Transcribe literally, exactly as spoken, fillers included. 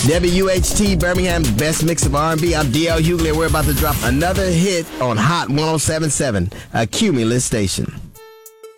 W H T, Birmingham's best mix of R and B. I'm D L Hughley, and we're about to drop another hit on Hot one oh seven point seven, a Cumulus station.